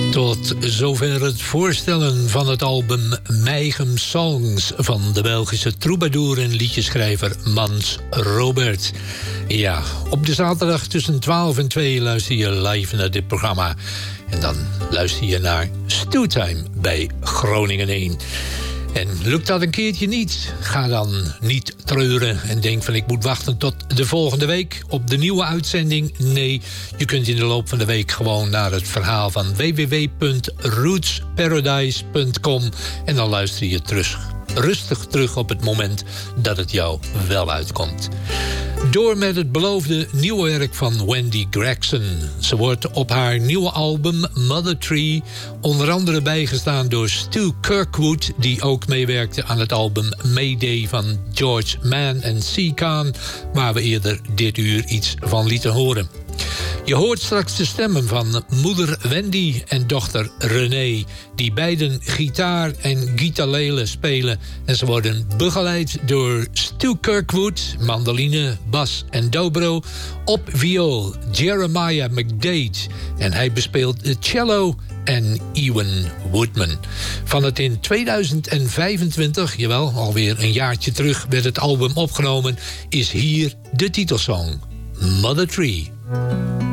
Tot zover het voorstellen van het album Meigem Songs van de Belgische troubadour en liedjeschrijver Mans Robert. Ja, op de zaterdag tussen 12 en 2 luister je live naar dit programma. En dan luister je naar Stoetime bij Groningen 1. En lukt dat een keertje niet, ga dan niet treuren en denk van ik moet wachten tot de volgende week op de nieuwe uitzending. Nee, je kunt in de loop van de week gewoon naar het verhaal van www.rootsparadise.com en dan luister je rustig terug op het moment dat het jou wel uitkomt. Door met het beloofde nieuwe werk van Wendy Gregson. Ze wordt op haar nieuwe album Mother Tree onder andere bijgestaan door Stu Kirkwood, die ook meewerkte aan het album Mayday van George Mann en C. Khan, waar we eerder dit uur iets van lieten horen. Je hoort straks de stemmen van moeder Wendy en dochter René, die beiden gitaar en guitarlele spelen. En ze worden begeleid door Stu Kirkwood, mandoline, bas en dobro. Op viool Jeremiah McDade en hij bespeelt de cello en Ewan Woodman. Van het in 2025, jawel, alweer een jaartje terug werd het album opgenomen, is hier de titelsong Mother Tree.